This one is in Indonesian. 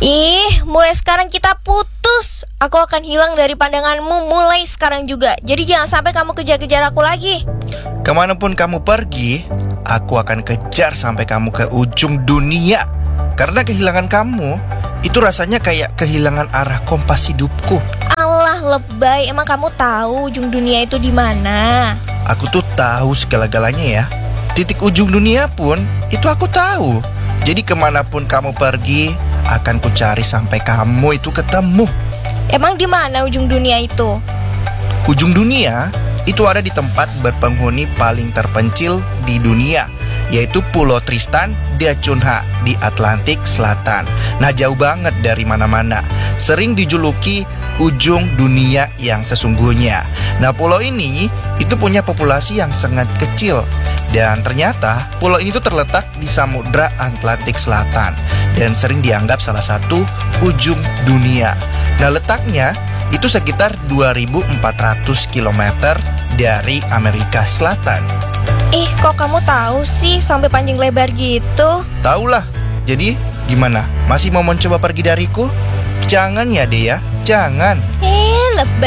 Ih, mulai sekarang kita putus. Aku akan hilang dari pandanganmu mulai sekarang juga. Jadi jangan sampai kamu kejar-kejar aku lagi. Kemanapun kamu pergi, aku akan kejar sampai kamu ke ujung dunia. Karena kehilangan kamu, itu rasanya kayak kehilangan arah kompas hidupku. Alah lebay, emang kamu tahu ujung dunia itu di mana? Aku tuh tahu segala-galanya ya. Titik ujung dunia pun, itu aku tahu. Jadi kemanapun kamu pergi, akan ku cari sampai kamu itu ketemu. Emang di mana ujung dunia itu? Ujung dunia itu ada di tempat berpenghuni paling terpencil di dunia, yaitu Pulau Tristan da Cunha di Atlantik Selatan. Nah, jauh banget dari mana-mana. Sering dijuluki ujung dunia yang sesungguhnya. Nah, pulau ini itu punya populasi yang sangat kecil. Dan ternyata pulau ini tuh terletak di Samudra Atlantik Selatan dan sering dianggap salah satu ujung dunia. Nah, letaknya itu sekitar 2.400 km dari Amerika Selatan. Ih, kok kamu tahu sih sampai panjang lebar gitu? Taulah. Jadi gimana? Masih mau mencoba pergi dariku? Jangan ya, Dea. Jangan. Lebay.